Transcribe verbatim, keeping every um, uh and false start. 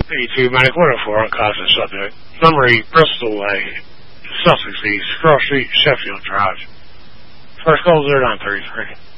eighty-two, Manic one oh four on Constant Subject. Number eight, Bristol Way, Sussex East, Cross Street, Sheffield Drive. First call zero nine thirty-three.